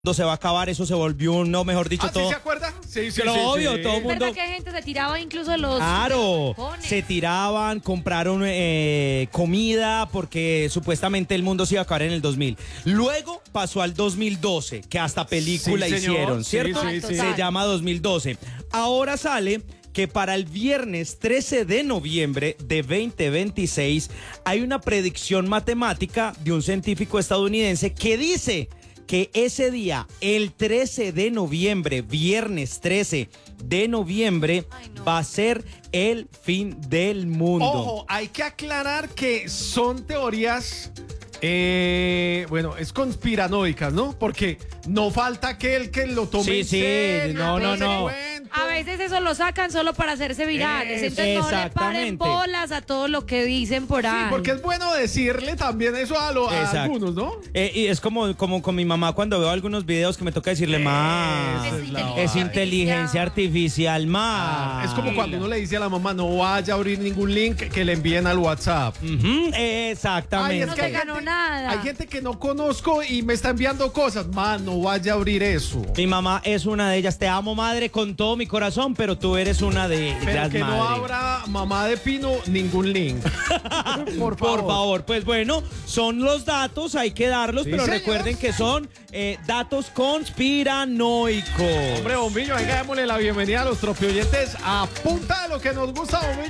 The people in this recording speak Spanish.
se va a acabar, eso se volvió, no, mejor dicho, todo. ¿Sí se acuerda? Sí, Lo obvio, todo el mundo. ¿Verdad que gente se tiraba incluso los Claro, balcones? se tiraban, compraron comida porque supuestamente el mundo se iba a acabar en el 2000. Luego pasó al 2012, que hasta película Sí, señor. hicieron, Sí, ¿cierto? sí, sí. Se llama 2012. Ahora sale que para el viernes 13 de noviembre de 2026 hay una predicción matemática de un científico estadounidense que dice que ese día, el 13 de noviembre, viernes 13 de noviembre, va a ser el fin del mundo. Ojo, hay que aclarar que son teorías, bueno, es conspiranoicas, ¿no? Porque no falta aquel que lo tome en serio, no. A veces eso lo sacan solo para hacerse virales. Entonces no le paren bolas a todo lo que dicen por ahí. Sí, porque es bueno decirle también eso a algunos, ¿no? Y es como con mi mamá cuando veo algunos videos que me toca decirle, ma, es inteligencia artificial, ma. Es como cuando uno le dice a la mamá, no vaya a abrir ningún link que le envíen al WhatsApp. Exactamente. No se ganó nada. Hay gente que no conozco y me está enviando cosas. Man, no vaya a abrir eso. Mi mamá es una de ellas. Te amo, madre, con todo mi corazón, pero tú eres una de ellas, Pero que madre. no abra, mamá de Pino, ningún link. Por favor. Pues bueno, son los datos, hay que darlos, Sí, pero señor. recuerden que son datos conspiranoicos. Hombre, Bombillo, venga, démosle la bienvenida a los tropioyentes a punta de lo que nos gusta, Bombillo.